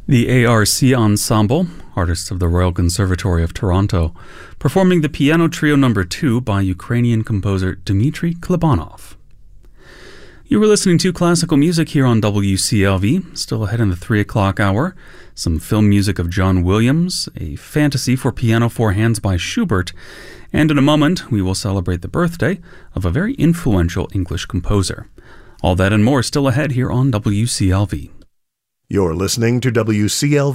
The ARC Ensemble, artists of the Royal Conservatory of Toronto, performing the Piano Trio No. 2 by Ukrainian composer Dmitry Klebanov. You were listening to classical music here on WCLV, still ahead in the 3 o'clock hour. Some film music of John Williams, a fantasy for piano four hands by Schubert, and in a moment we will celebrate the birthday of a very influential English composer. All that and more still ahead here on WCLV. You're listening to WCLV